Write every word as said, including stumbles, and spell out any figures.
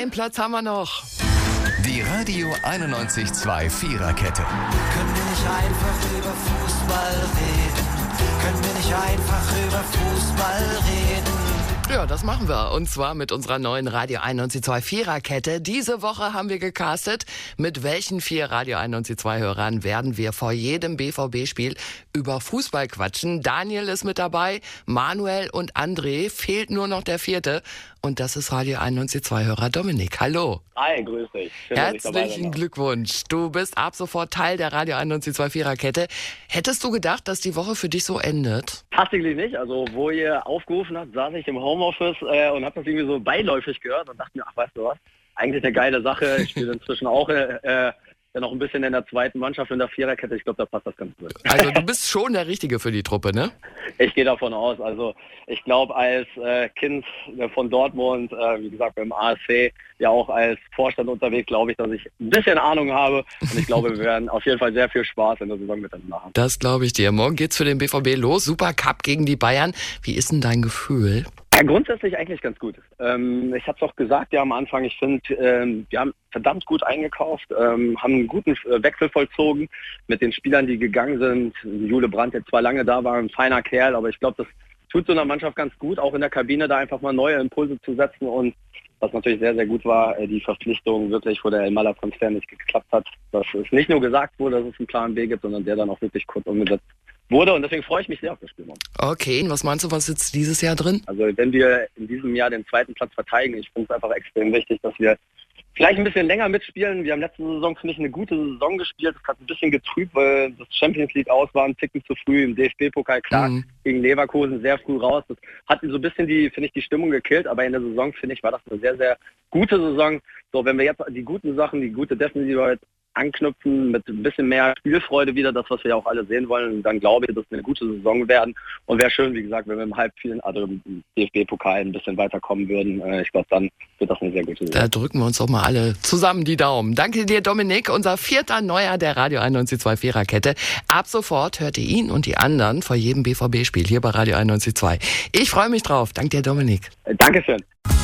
Einen Platz haben wir noch. Die Radio einundneunzig Komma zwei Viererkette. Können wir nicht einfach über Fußball reden? Können wir nicht einfach über Fußball reden? Ja, das machen wir. Und zwar mit unserer neuen Radio einundneunzig Komma zwei Viererkette. Diese Woche haben wir gecastet, mit welchen vier Radio einundneunzig Komma zwei Hörern werden wir vor jedem B V B-Spiel über Fußball quatschen. Daniel ist mit dabei, Manuel und André. Fehlt nur noch der vierte. Und das ist Radio einundneunzig Komma zwei Hörer Dominik. Hallo. Hi, grüß dich. Schön, dass ich dabei Herzlichen bin. Glückwunsch. Du bist ab sofort Teil der Radio einundneunzig Komma zwei Viererkette. Hättest du gedacht, dass die Woche für dich so endet? Tatsächlich nicht. Also, wo ihr aufgerufen habt, saß ich im Homeoffice äh, und habe das irgendwie so beiläufig gehört und dachte mir, ach, weißt du was? Eigentlich eine geile Sache. Ich spiele inzwischen auch äh, ja noch ein bisschen in der zweiten Mannschaft in der Viererkette. Ich glaube, da passt das ganz gut. Also du bist schon der Richtige für die Truppe, ne? Ich gehe davon aus. Also ich glaube, als äh, Kind äh, von Dortmund, äh, wie gesagt beim A S C, ja auch als Vorstand unterwegs, glaube ich, dass ich ein bisschen Ahnung habe. Und ich glaube, wir werden auf jeden Fall sehr viel Spaß in der Saison miteinander haben. Das glaube ich dir. Morgen geht's für den B V B los. Supercup gegen die Bayern. Wie ist denn dein Gefühl? Ja, grundsätzlich eigentlich ganz gut. Ähm, ich habe es auch gesagt ja am Anfang, ich finde, ähm, wir haben verdammt gut eingekauft, ähm, haben einen guten äh, Wechsel vollzogen mit den Spielern, die gegangen sind. Jule Brandt, der zwar lange da war, ein feiner Kerl, aber ich glaube, das tut so einer Mannschaft ganz gut, auch in der Kabine da einfach mal neue Impulse zu setzen. Und was natürlich sehr, sehr gut war, äh, die Verpflichtung wirklich, wo der Elmalah-Transfer nicht geklappt hat, dass es nicht nur gesagt wurde, dass es einen Plan B gibt, sondern der dann auch wirklich kurz umgesetzt wurde. Und deswegen freue ich mich sehr auf das Spiel morgen. Okay, was meinst du, was sitzt dieses Jahr drin? Also wenn wir in diesem Jahr den zweiten Platz verteidigen, ich finde es einfach extrem wichtig, dass wir vielleicht ein bisschen länger mitspielen. Wir haben letzte Saison, finde ich, eine gute Saison gespielt. Das hat ein bisschen getrübt, weil das Champions League aus war, ein Ticken zu früh. Im D F B-Pokal, klar, Mhm. gegen Leverkusen sehr früh raus. Das hat so ein bisschen die, finde ich, die Stimmung gekillt. Aber in der Saison, finde ich, war das eine sehr, sehr gute Saison. So, wenn wir jetzt die guten Sachen, die gute Defensive jetzt anknüpfen, mit ein bisschen mehr Spielfreude wieder, das, was wir ja auch alle sehen wollen, dann glaube ich, dass wir eine gute Saison werden. Und wäre schön, wie gesagt, wenn wir im Halbfinale, also im D F B-Pokal ein bisschen weiterkommen würden. Ich glaube, dann wird das eine sehr gute Saison. Da drücken wir uns doch mal alle zusammen die Daumen. Danke dir, Dominik, unser vierter Neuer der Radio einundneunzig Komma zwei Viererkette. Ab sofort hört ihr ihn und die anderen vor jedem B V B-Spiel hier bei Radio einundneunzig Komma zwei. Ich freue mich drauf. Danke dir, Dominik. Dankeschön.